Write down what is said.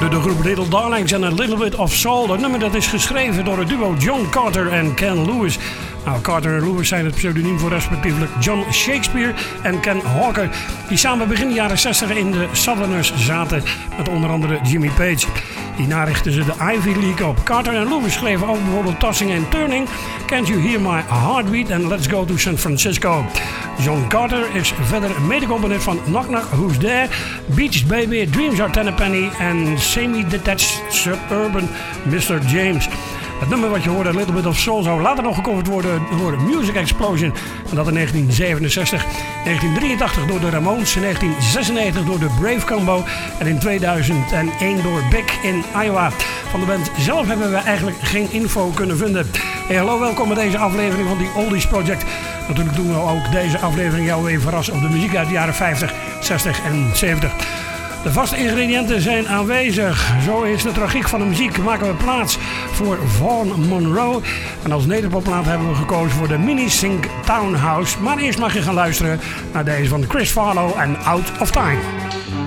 De groep Little Darlings en A Little Bit of Soul. Dat nummer dat is geschreven door het duo John Carter en Ken Lewis. Nou, Carter en Lewis zijn het pseudoniem voor respectievelijk John Shakespeare en Ken Hawker, die samen begin jaren 60 in de Southerners zaten met onder andere Jimmy Page. Hierna richtten ze de Ivy League op. Carter en Lewis schreven ook bijvoorbeeld Tossing and Turning, Can't You Hear My Heartbeat en Let's Go to San Francisco. John Carter is verder medecomponist van Knock Knock Who's There, Beach Baby, Dreams Are Ten a Penny en Semi-Detached Suburban Mr. James. Het nummer wat je hoorde, A Little Bit of Soul, zou later nog gecoverd worden door Music Explosion. En dat in 1967, 1983 door de Ramones, in 1996 door de Brave Combo en in 2001 door Big in Iowa. Van de band zelf hebben we eigenlijk geen info kunnen vinden. Hey, hallo, welkom bij deze aflevering van die Oldies Project. Natuurlijk doen we ook deze aflevering jou weer verrassen op de muziek uit de jaren 50, 60 en 70. De vaste ingrediënten zijn aanwezig. Zo is de tragiek van de muziek. Maken we plaats voor Vaughn Monroe. En als nederpopplaat hebben we gekozen voor de Mini-Sync Townhouse. Maar eerst mag je gaan luisteren naar deze van Chris Farlowe en Out of Time.